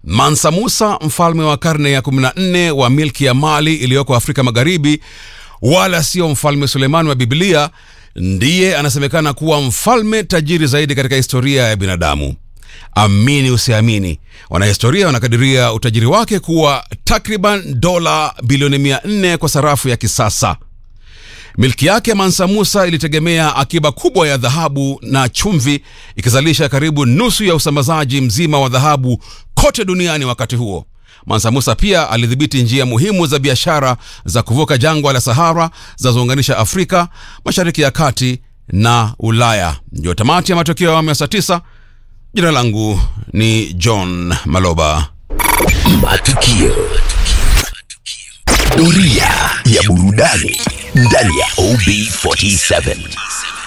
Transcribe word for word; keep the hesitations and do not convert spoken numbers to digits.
Mansa Musa, mfalme wa karne ya kumi na nne wa milki ya Mali iliyoko Afrika Magharibi, wala sio mfalme Suleiman wa Biblia, ndiye anasemekana kuwa mfalme tajiri zaidi katika historia ya binadamu. Amini usiamini, wanahistoria wanakadiria utajiri wake kuwa takriban dola bilioni mia nne kwa sarafu ya kisasa. Milki yake Mansa Musa ilitegemea akiba kubwa ya dhahabu na chumvi, ikizalisha karibu nusu ya usambazaji mzima wa dhahabu kote duniani wakati huo. Mansa Musa pia alidhibiti njia muhimu za biashara za kuvuka jangwa la Sahara zinazounganisha Afrika, Mashariki ya Kati na Ulaya. Ndio tamati ya matokeo ya saa tisa. Jina langu ni John Maloba. Matukio. Doria ya burudani ndani ya O B forty-seven.